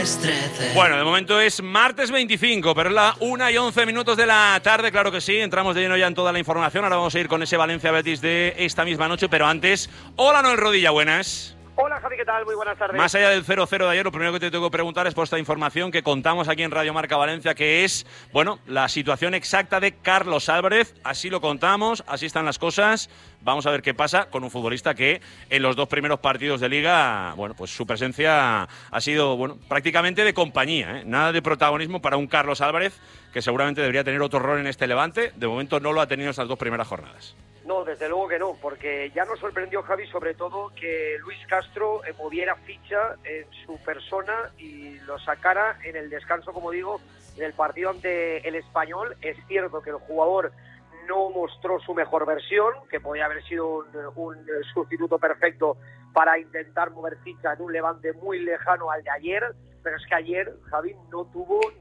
les 13. Bueno, de momento es martes 25, pero es la 1:11 de la tarde, claro que sí. Entramos de lleno ya en toda la información. Ahora vamos a ir con ese Valencia-Betis de esta misma noche, pero antes, hola Noel Rodilla, buenas. Hola Javi, ¿qué tal? Muy buenas tardes. Más allá del 0-0 de ayer, lo primero que te tengo que preguntar es por esta información que contamos aquí en Radio Marca Valencia, que es, bueno, la situación exacta de Carlos Álvarez. Así lo contamos, así están las cosas. Vamos a ver qué pasa con un futbolista que en los 2 primeros partidos de Liga, bueno, pues su presencia ha sido, bueno, prácticamente de compañía, ¿eh? Nada de protagonismo para un Carlos Álvarez, que seguramente debería tener otro rol en este Levante. De momento no lo ha tenido estas 2 primeras jornadas. No, desde luego que no, porque ya nos sorprendió, Javi, sobre todo que Luis Castro moviera ficha en su persona y lo sacara en el descanso, como digo, en el partido ante el Español. Es cierto que el jugador no mostró su mejor versión, que podía haber sido un sustituto perfecto para intentar mover ficha en un Levante muy lejano al de ayer, pero es que ayer, Javi, no tuvo